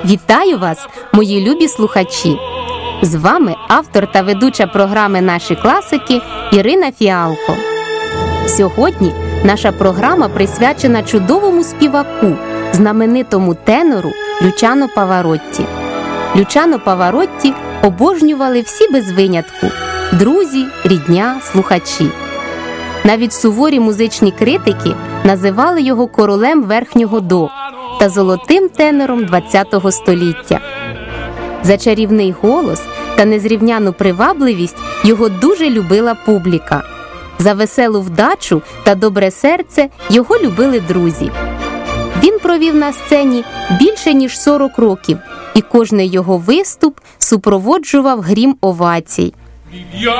Вітаю вас, мої любі слухачі! З вами автор та ведуча програми «Наші класики» Ірина Фіалко. Сьогодні наша програма присвячена чудовому співаку, знаменитому тенору Лючано Паваротті. Лючано Паваротті обожнювали всі без винятку – друзі, рідня, слухачі. Навіть суворі музичні критики називали його королем верхнього до та золотим тенором ХХ століття. За чарівний голос та незрівняну привабливість його дуже любила публіка. За веселу вдачу та добре серце його любили друзі. Він провів на сцені більше ніж 40 років, і кожний його виступ супроводжував грім овацій.